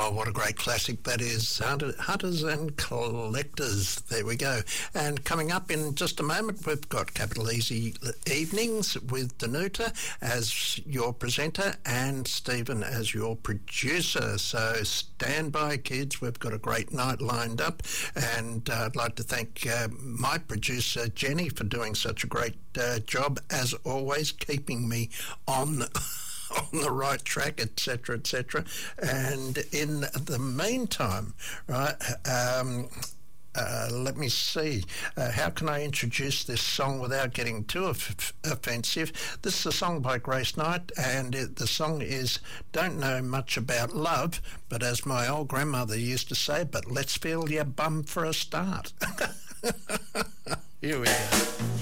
Oh, what a great classic that is. Hunters and Collectors. There we go. And coming up in just a moment, we've got Capital Easy Evenings with Danuta as your presenter and Stephen as your producer. So stand by, kids. We've got a great night lined up. And I'd like to thank my producer, Jenny, for doing such a great job, as always, keeping me on the right track, etc., etc. And in the meantime, right, let me see, how can I introduce this song without getting too offensive? This is a song by Grace Knight, and the song is Don't Know Much About Love, but as my old grandmother used to say, but let's feel your bum for a start. Here we go.